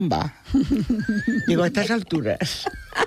gamba. Digo, a estas alturas.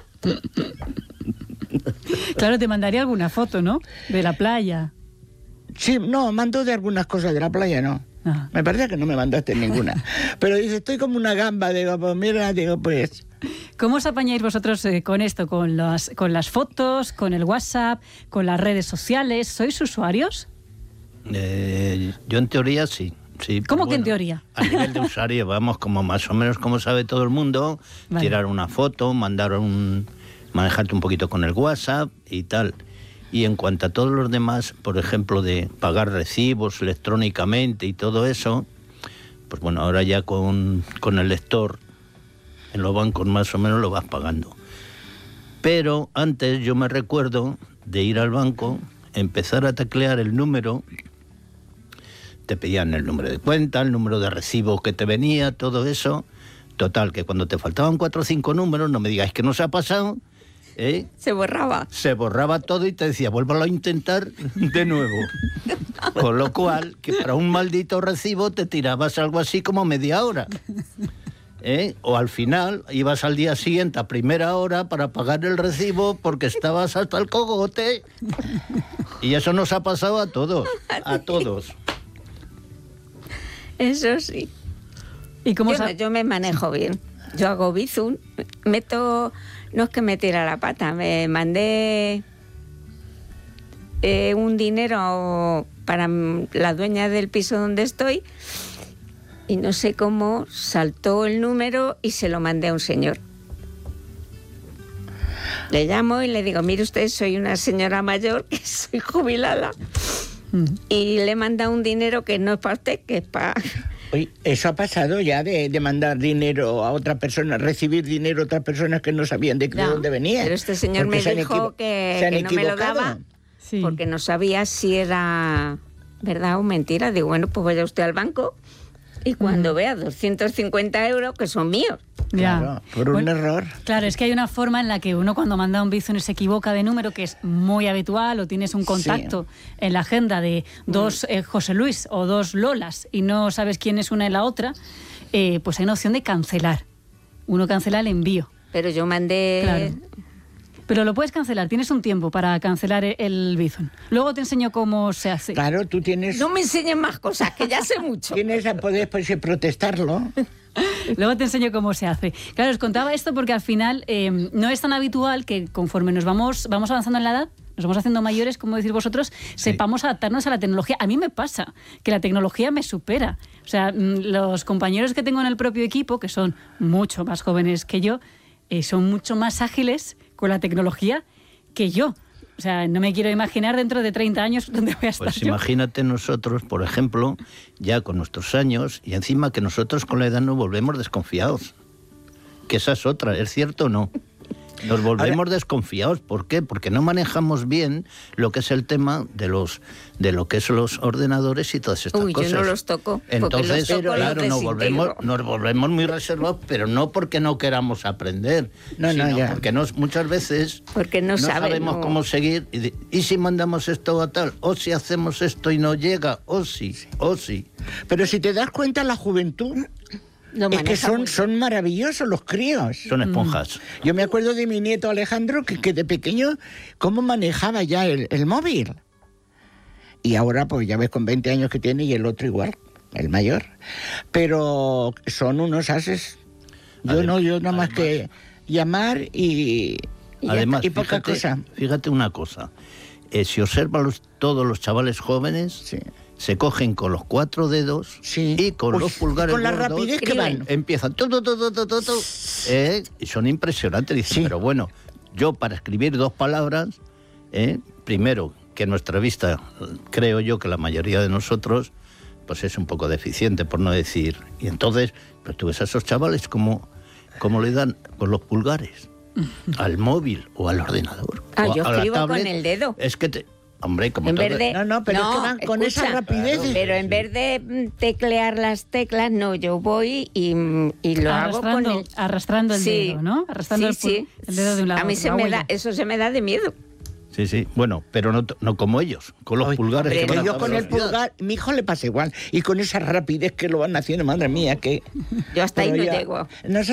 Claro, te mandaría alguna foto, ¿no? De la playa. Sí, no, mando de algunas cosas de la playa, no. Ah. Me parece que no me mandaste ninguna. Pero dice, estoy como una gamba. Digo, pues mira, digo, pues... ¿Cómo os apañáis vosotros con esto? ¿Con las fotos, con el WhatsApp, con las redes sociales? ¿Sois usuarios? Yo en teoría sí. Sí, ¿Cómo que en teoría? A nivel de usuario, vamos, como más o menos como sabe todo el mundo, Vale. tirar una foto, manejarte un poquito con el WhatsApp y tal. Y en cuanto a todos los demás, por ejemplo, de pagar recibos electrónicamente y todo eso, pues bueno, ahora ya con el lector en los bancos más o menos lo vas pagando. Pero antes yo me recuerdo de ir al banco, empezar a teclear el número, te pedían el número de cuenta, el número de recibo que te venía, todo eso. Total, que cuando te faltaban 4 o 5 números, no me digáis que no se ha pasado, Se borraba. se borraba todo y te decía, vuélvalo a intentar de nuevo. Con lo cual, que para un maldito recibo te tirabas algo así como media hora. O al final ibas al día siguiente a primera hora para pagar el recibo porque estabas hasta el cogote. Y eso nos ha pasado a todos, a todos. Eso sí. ¿Y cómo Yo me manejo bien. Yo hago Bizum, no es que me tira la pata, me mandé un dinero para la dueña del piso donde estoy y no sé cómo saltó el número y se lo mandé a un señor. Le llamo y le digo, mire usted, soy una señora mayor, que soy jubilada, y le manda un dinero que no es para usted, que es para... Oye, eso ha pasado ya de mandar dinero a otra persona, recibir dinero a otras personas que no sabían de dónde venía. Pero este señor Porque me dijo que no me lo daba Sí. porque no sabía si era verdad o mentira. Digo, bueno, pues vaya usted al banco y cuando vea 250 euros, que son míos. Ya. Claro, por un error. Claro, es que hay una forma en la que uno cuando manda un Bizum se equivoca de número, que es muy habitual, o tienes un contacto en la agenda de dos José Luis o dos Lolas y no sabes quién es una y la otra, pues hay una opción de cancelar. Uno cancela el envío. Pero yo mandé... Claro. Pero lo puedes cancelar, tienes un tiempo para cancelar el Bizum. Luego te enseño cómo se hace. Claro, tú tienes... No me enseñen más cosas, que ya sé mucho. Tienes a poder pues, protestarlo. Luego te enseño cómo se hace. Claro, os contaba esto porque al final no es tan habitual que conforme nos vamos avanzando en la edad, nos vamos haciendo mayores, como decís vosotros, sepamos adaptarnos a la tecnología. A mí me pasa que la tecnología me supera. O sea, los compañeros que tengo en el propio equipo, que son mucho más jóvenes que yo, son mucho más ágiles con la tecnología que yo. O sea, no me quiero imaginar dentro de 30 años dónde voy a estar Pues yo. imagínate nosotros, por ejemplo, ya con nuestros años, y encima que nosotros con la edad nos volvemos desconfiados. Que esa es otra, ¿es cierto o no? Nos volvemos desconfiados. ¿Por qué? Porque no manejamos bien lo que es el tema de lo que son los ordenadores y todas estas cosas. Yo no los toco. Entonces, los toco, claro, los nos desintegro. volvemos muy reservados, pero no porque no queramos aprender, sino ya. porque muchas veces Porque no sabemos cómo seguir. ¿Y si mandamos esto a tal? ¿O si hacemos esto y no llega? ¿O sí? Pero si te das cuenta, la juventud... Lo Es que maneja muy son maravillosos los críos. Son esponjas. Yo me acuerdo de mi nieto Alejandro que de pequeño cómo manejaba ya el móvil. Y ahora pues ya ves con 20 años que tiene y el otro igual, el mayor. Pero son unos ases. Yo nada más que llamar y Además, poca cosa. Fíjate una cosa. Si observas todos los chavales jóvenes... Sí. Se cogen con los 4 dedos y con los pulgares con la gordos, rapidez que van. Empiezan y son impresionantes. Dicen, pero bueno, yo para escribir 2 palabras, primero, que nuestra vista, creo yo que la mayoría de nosotros, pues es un poco deficiente, por no decir. Y entonces, pues tú ves a esos chavales como le dan con los pulgares al móvil o al ordenador. Yo a la escribo tablet. con el dedo. Es que hombre, como en todo. vez de, pero es que van con esa rapidez. Claro, pero en vez de teclear las teclas, no, yo voy y lo hago con arrastrando el dedo, ¿no? Arrastrando el dedo de un lado. A mí eso se me da de miedo. Sí, sí. Bueno, pero no como ellos, con los pulgares. hombre, que van a yo toda con el velocidad. pulgar, mi hijo le pasa igual. Y con esa rapidez que lo van haciendo, madre mía, que... Yo hasta ahí Pero no ya- llego. Nosotros